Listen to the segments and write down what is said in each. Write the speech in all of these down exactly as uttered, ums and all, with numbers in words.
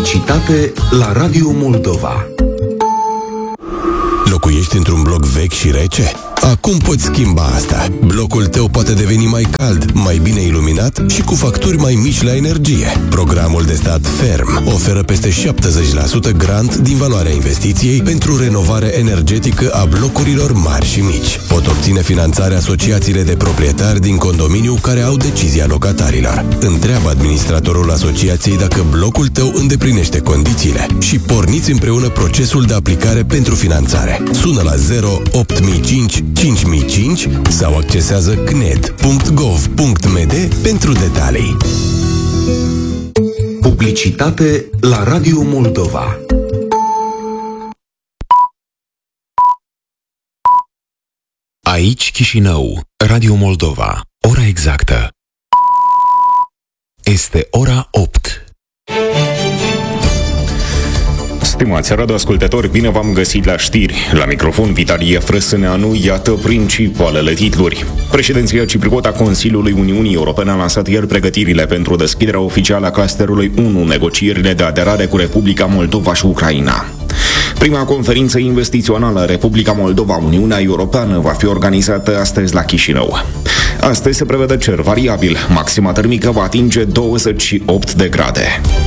Publicitate la Radio Moldova. Locuiești într-un bloc vechi și rece? Acum poți schimba asta. Blocul tău poate deveni mai cald, mai bine iluminat și cu facturi mai mici la energie. Programul de stat Ferm oferă peste șaptezeci la sută grant din valoarea investiției pentru renovare energetică a blocurilor mari și mici. Pot obține finanțare asociațiile de proprietari din condominiu care au decizia locatarilor. Întreabă administratorul asociației dacă blocul tău îndeplinește condițiile și porniți împreună procesul de aplicare pentru finanțare. Sună la zero opt mii cinci cinci mii cinci sau accesează c n e d punct gov punct m d pentru detalii. Publicitate la Radio Moldova. Aici Chișinău, Radio Moldova. Ora exactă este ora opt. Stimați radioascultători, bine v-am găsit la știri. La microfon Vitalie Frăsâneanu, iată principalele titluri. Președinția cipriotă a Consiliului Uniunii Europene a lansat ieri pregătirile pentru deschiderea oficială a clusterului unu, negocierile de aderare cu Republica Moldova și Ucraina. Prima conferință investițională Republica Moldova-Uniunea Europeană va fi organizată astăzi la Chișinău. Astăzi se prevede cer variabil, maxima termică va atinge douăzeci și opt de grade.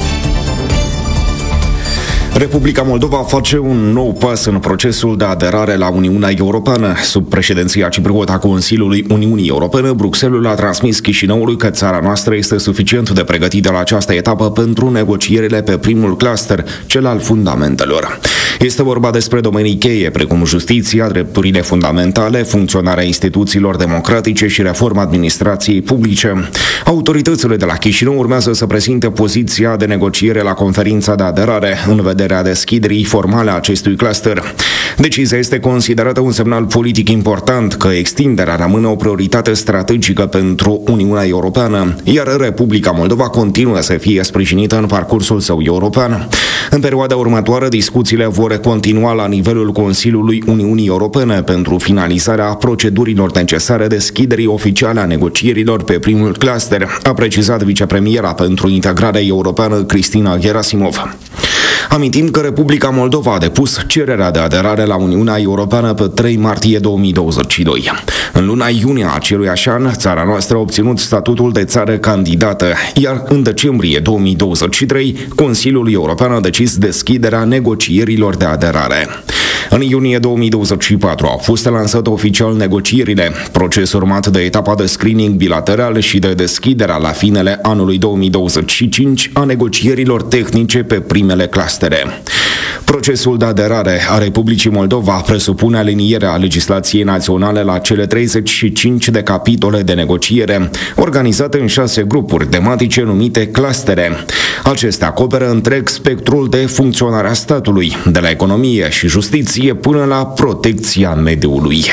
Republica Moldova face un nou pas în procesul de aderare la Uniunea Europeană. Sub președinția cipriotă a Consiliului Uniunii Europene, Bruxelles a transmis Chișinăului că țara noastră este suficient de pregătită la această etapă pentru negocierile pe primul cluster, cel al fundamentelor. Este vorba despre domenii cheie, precum justiția, drepturile fundamentale, funcționarea instituțiilor democratice și reforma administrației publice. Autoritățile de la Chișinău urmează să prezinte poziția de negociere la conferința de aderare în vederea deschiderii formale a acestui cluster. Decizia este considerată un semnal politic important că extinderea rămâne o prioritate strategică pentru Uniunea Europeană, iar Republica Moldova continuă să fie sprijinită în parcursul său european. În perioada următoare, discuțiile vor continua la nivelul Consiliului Uniunii Europene pentru finalizarea procedurilor necesare deschiderii oficiale a negocierilor pe primul cluster, a precizat vicepremiera pentru integrarea europeană Cristina Gerasimov. Amintim că Republica Moldova a depus cererea de aderare la Uniunea Europeană pe trei martie două mii douăzeci și doi. În luna iunie a aceluiași an, țara noastră a obținut statutul de țară candidată, iar în decembrie două mii douăzeci și trei, Consiliul European a decis deschiderea negocierilor de aderare. În iunie două mii douăzeci și patru au fost lansate oficial negocierile, proces urmat de etapa de screening bilateral și de deschiderea la finele anului două mii douăzeci și cinci a negocierilor tehnice pe primele clustere. Procesul de aderare a Republicii Moldova presupune alinierea legislației naționale la cele treizeci și cinci de capitole de negociere, organizate în șase grupuri tematice numite clustere. Acestea acoperă întreg spectrul de funcționare a statului, de la economie și justiție până la protecția mediului.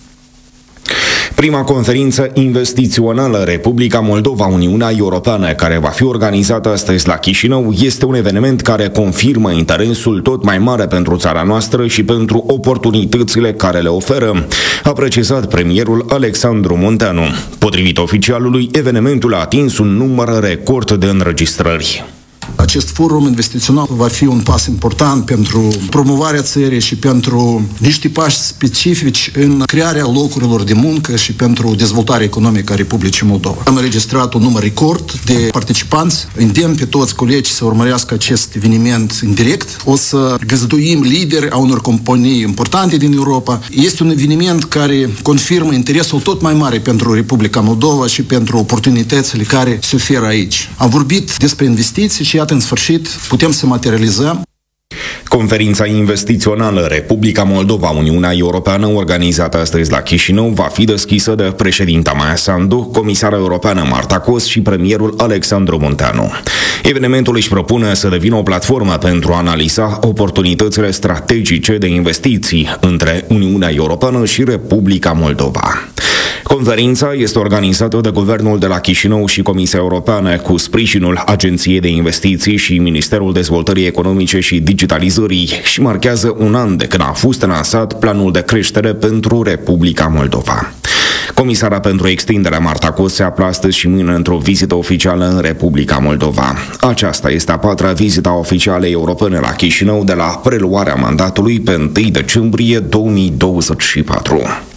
Prima conferință investițională Republica Moldova-Uniunea Europeană, care va fi organizată astăzi la Chișinău, este un eveniment care confirmă interesul tot mai mare pentru țara noastră și pentru oportunitățile care le oferă, a precizat premierul Alexandru Munteanu. Potrivit oficialului, evenimentul a atins un număr record de înregistrări. Acest forum investițional va fi un pas important pentru promovarea țării și pentru niște pași specifici în crearea locurilor de muncă și pentru dezvoltarea economică a Republicii Moldova. Am înregistrat un număr record de participanți. Îndemn pe toți colegii să urmărească acest eveniment în direct. O să găzduim lideri a unor companii importante din Europa. Este un eveniment care confirmă interesul tot mai mare pentru Republica Moldova și pentru oportunitățile care se oferă aici. Am vorbit despre investiții și iată, în sfârșit, putem să materializăm. Conferința investițională Republica Moldova-Uniunea Europeană, organizată astăzi la Chișinău, va fi deschisă de președinta Maia Sandu, comisara europeană Marta Kos și premierul Alexandru Munteanu. Evenimentul își propune să devină o platformă pentru a analiza oportunitățile strategice de investiții între Uniunea Europeană și Republica Moldova. Conferința este organizată de Guvernul de la Chișinău și Comisia Europeană cu sprijinul Agenției de Investiții și Ministerul Dezvoltării Economice și Digitalizării și marchează un an de când a fost lansat planul de creștere pentru Republica Moldova. Comisara pentru extinderea Marta Kos se află astăzi și mâine într-o vizită oficială în Republica Moldova. Aceasta este a patra vizită oficială europene la Chișinău de la preluarea mandatului pe întâi decembrie două mii douăzeci și patru.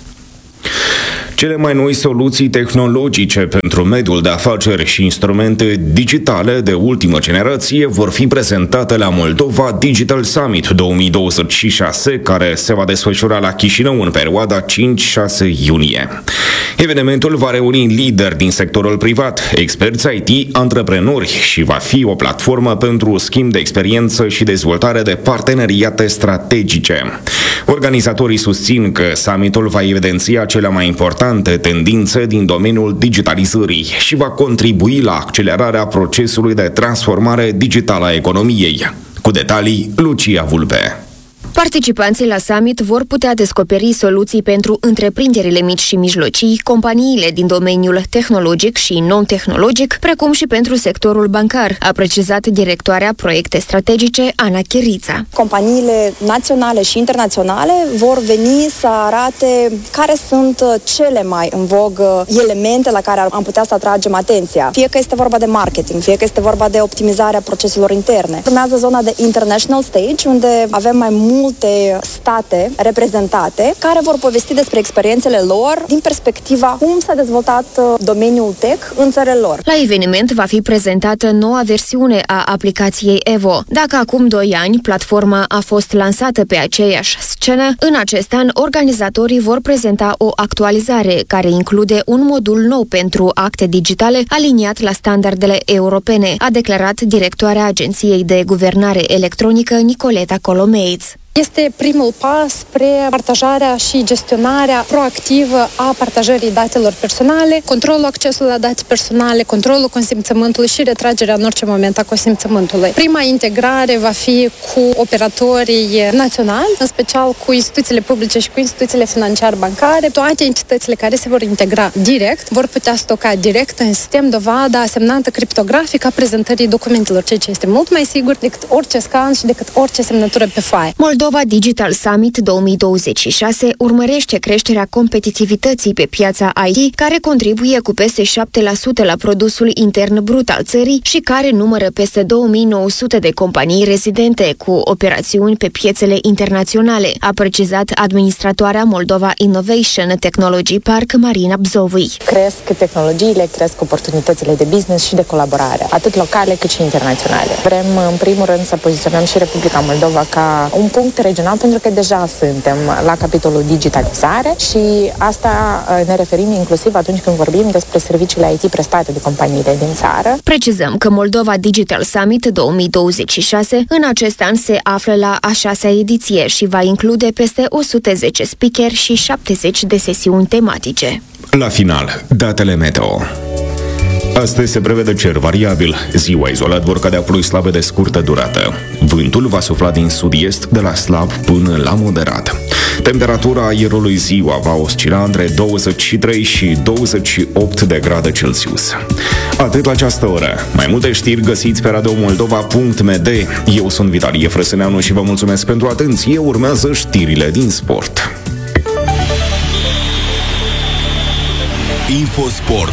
Cele mai noi soluții tehnologice pentru mediul de afaceri și instrumente digitale de ultimă generație vor fi prezentate la Moldova Digital Summit două mii douăzeci și șase, care se va desfășura la Chișinău în perioada cinci șase iunie. Evenimentul va reuni lideri din sectorul privat, experți I T, antreprenori și va fi o platformă pentru schimb de experiență și dezvoltare de parteneriate strategice. Organizatorii susțin că summitul va evidenția cele mai importante tendințe din domeniul digitalizării și va contribui la accelerarea procesului de transformare digitală a economiei. Cu detalii, Lucia Vulpe. Participanții la summit vor putea descoperi soluții pentru întreprinderile mici și mijlocii, companiile din domeniul tehnologic și non-tehnologic, precum și pentru sectorul bancar, a precizat directoarea proiecte strategice Ana Chirița. Companiile naționale și internaționale vor veni să arate care sunt cele mai în vogă elemente la care am putea să atragem atenția. Fie că este vorba de marketing, fie că este vorba de optimizarea proceselor interne. Urmează zona de International Stage, unde avem mai mult multe state reprezentate care vor povesti despre experiențele lor din perspectiva cum s-a dezvoltat domeniul tech în țările lor. La eveniment va fi prezentată noua versiune a aplicației Evo. Dacă acum doi ani platforma a fost lansată pe aceeași scenă, în acest an organizatorii vor prezenta o actualizare care include un modul nou pentru acte digitale aliniat la standardele europene, a declarat directoarea Agenției de Guvernare Electronică Nicoleta Colomeiț. Este primul pas spre partajarea și gestionarea proactivă a partajării datelor personale, controlul accesului la date personale, controlul consimțământului și retragerea în orice moment a consimțământului. Prima integrare va fi cu operatorii naționali, în special cu instituțiile publice și cu instituțiile financiare bancare. Toate entitățile care se vor integra direct vor putea stoca direct în sistem dovada asemnată criptografică a prezentării documentelor, ceea ce este mult mai sigur decât orice scan și decât orice semnătură pe foaie. Moldova Digital Summit două mii douăzeci și șase urmărește creșterea competitivității pe piața I T, care contribuie cu peste șapte la sută la produsul intern brut al țării și care numără peste două mii nouă sute de companii rezidente cu operațiuni pe piețele internaționale, a precizat administratoarea Moldova Innovation Technology Park Marina Bzovui. Cresc tehnologiile, cresc oportunitățile de business și de colaborare, atât locale cât și internaționale. Vrem, în primul rând, să poziționăm și Republica Moldova ca un punct regional, pentru că deja suntem la capitolul digitalizare și asta ne referim inclusiv atunci când vorbim despre serviciile I T prestate de companiile din țară. Precizăm că Moldova Digital Summit două mii douăzeci și șase în acest an se află la a șasea ediție și va include peste o sută zece speakeri și șaptezeci de sesiuni tematice. La final, datele meteo. Astăzi se prevede cer variabil. Ziua izolat vor cădea ploi slabe de scurtă durată. Vântul va sufla din sud-est de la slab până la moderat. Temperatura aerului ziua va oscila între douăzeci și trei și douăzeci și opt de grade Celsius. Atât la această oră. Mai multe știri găsiți pe radiomoldova punct m d. Eu sunt Vitalie Frăsâneanu și vă mulțumesc pentru atenție. Urmează știrile din sport. Infosport.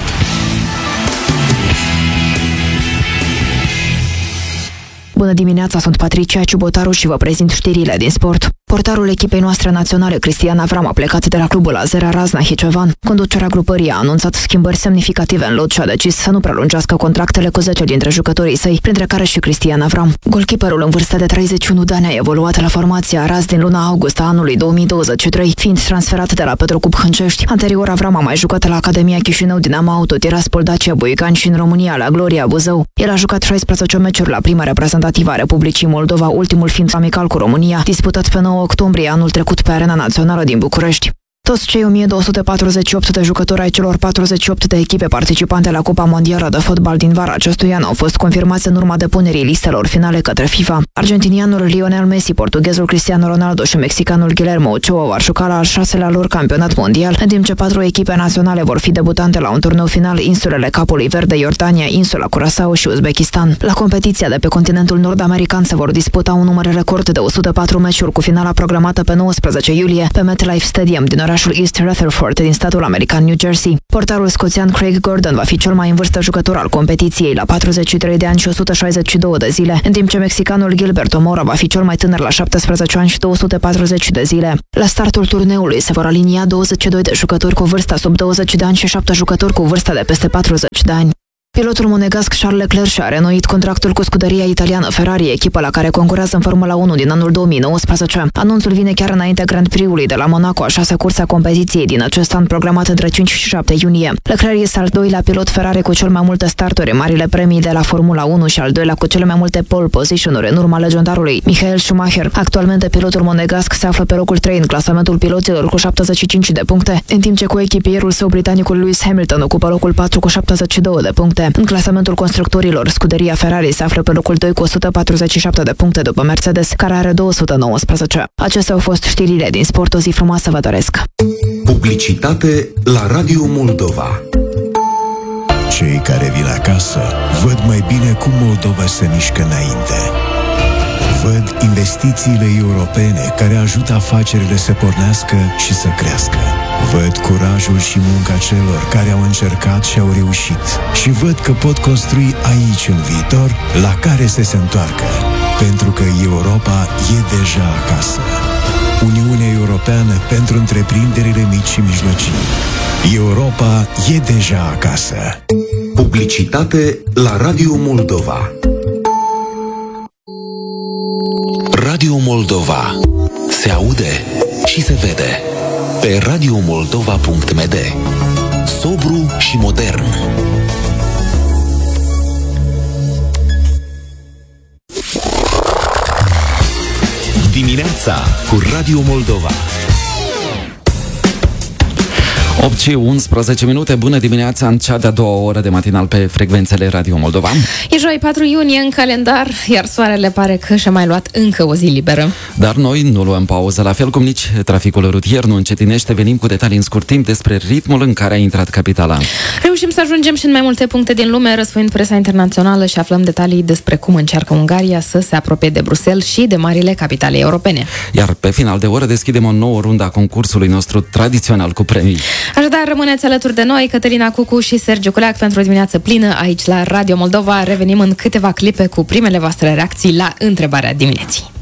Bună dimineața, sunt Patricia Ciubotaru și vă prezint știrile din sport. Portarul echipei noastre naționale, Cristian Avram, a plecat de la clubul Azera Razna Hiciovan. Conducerea grupării a anunțat schimbări semnificative în lot și a decis să nu prelungească contractele cu zece dintre jucătorii săi, printre care și Cristian Avram. Golkeeperul în vârstă de treizeci și unu de ani a evoluat la formația Araz din luna august a anului două mii douăzeci și trei, fiind transferat de la Petrocup Hâncești. Anterior, Avram a mai jucat la Academia Chișinău, Dinamo Auto, Tiraspol, Dacia Boican și în România la Gloria Buzău. El a jucat șaisprezece meciuri la prima reprezentativă a Republicii Moldova, ultimul fiind amical cu România, disputat pe nouă octombrie anul trecut pe Arena Națională din București. Toți cei o mie două sute patruzeci și opt de jucători ai celor patruzeci și opt de echipe participante la Cupa Mondială de Fotbal din vara acestui an au fost confirmați în urma depunerii listelor finale către FIFA. Argentinianul Lionel Messi, portughezul Cristiano Ronaldo și mexicanul Guillermo Ochoa vor juca la al șaselea lor campionat mondial, în timp ce patru echipe naționale vor fi debutante la un turneu final: insulele Capului Verde, Iordania, insula Curaçao și Uzbekistan. La competiția de pe continentul nord-american se vor disputa un număr record de o sută patru meciuri, cu finala programată pe nouăsprezece iulie pe MetLife Stadium din orașul East Rutherford din statul american New Jersey. Portarul scoțian Craig Gordon va fi cel mai în vârstă jucător al competiției, la patruzeci și trei de ani și o sută șaizeci și două de zile, în timp ce mexicanul Gilberto Mora va fi cel mai tânăr la șaptesprezece ani și două sute patruzeci de zile. La startul turneului se vor alinia douăzeci și doi de jucători cu vârsta sub douăzeci de ani și șapte jucători cu vârsta de peste patruzeci de ani. Pilotul monegasc Charles Leclerc și-a renoit contractul cu scuderia italiană Ferrari, echipă la care concurează în Formula unu din anul două mii nouăsprezece. Anunțul vine chiar înainte Grand Prix-ului de la Monaco, a șasea cursă a competiției din acest an, programat între cinci și șapte iunie. Leclerc este al doilea pilot Ferrari cu cel mai multe starturi în marile premii de la Formula unu și al doilea cu cele mai multe pole position-uri în urma legendarului Michael Schumacher. Actualmente, pilotul monegasc se află pe locul trei în clasamentul piloților cu șaptezeci și cinci de puncte, în timp ce coechipierul său britanicul Lewis Hamilton ocupă locul patru cu șaptezeci și două de puncte. În clasamentul constructorilor, scuderia Ferrari se află pe locul doi cu o sută patruzeci și șapte de puncte după Mercedes, care are două sute nouăsprezece. Acestea au fost știrile din sport. O zi frumoasă vă doresc! Publicitate la Radio Moldova. Cei care vin acasă văd mai bine cum Moldova se mișcă înainte. Văd investițiile europene care ajută afacerile să pornească și să crească. Văd curajul și munca celor care au încercat și au reușit. Și văd că pot construi aici un viitor la care să se întoarcă. Pentru că Europa e deja acasă. Uniunea Europeană pentru întreprinderile mici și mijlocii. Europa e deja acasă. Publicitate la Radio Moldova. Radio Moldova. Se aude și se vede. Pe radio moldova punct m d. Sobru și modern. Dimineața cu Radio Moldova. opt și unsprezece minute, bună dimineața în cea de-a doua oră de matinal pe frecvențele Radio Moldova. E joi patru iunie în calendar, iar soarele pare că și-a mai luat încă o zi liberă. Dar noi nu luăm pauză, la fel cum nici traficul rutier nu încetinește. Venim cu detalii în scurt timp despre ritmul în care a intrat capitala. Reușim să ajungem și în mai multe puncte din lume, răsfoind presa internațională și aflăm detalii despre cum încearcă Ungaria să se apropie de Bruxelles și de marile capitale europene. Iar pe final de oră deschidem o nouă rundă a concursului nostru tradițional cu premii. Așadar, rămâneți alături de noi, Cătălina Cucu și Sergiu Culeac, pentru o dimineață plină aici la Radio Moldova. Revenim în câteva clipe cu primele voastre reacții la întrebarea dimineții.